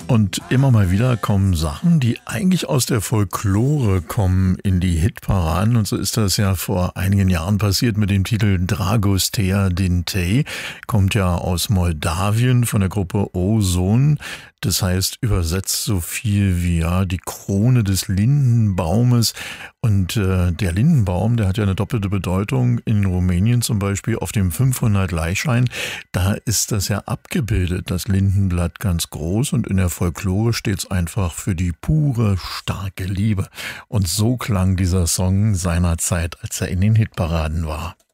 Und immer mal wieder kommen Sachen, die eigentlich aus der Folklore kommen, in die Hitparaden. Und so ist das ja vor einigen Jahren passiert mit dem Titel Dragostea Dintei. Kommt ja aus Moldawien von der Gruppe Ozon. Das heißt übersetzt so viel wie ja die Krone des Lindenbaumes. Und der Lindenbaum, der hat ja eine doppelte Bedeutung. In Rumänien zum Beispiel auf dem 500 Laischein, da ist das ja abgebildet, das Lindenblatt ganz groß. Und in der Folklore steht es einfach für die pure, starke Liebe. Und so klang dieser Song seinerzeit, als er in den Hitparaden war.